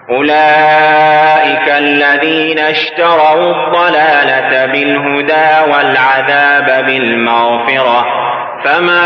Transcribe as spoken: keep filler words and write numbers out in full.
أولئك الذين اشتروا الضلالة بالهدى والعذاب بالمغفرة فما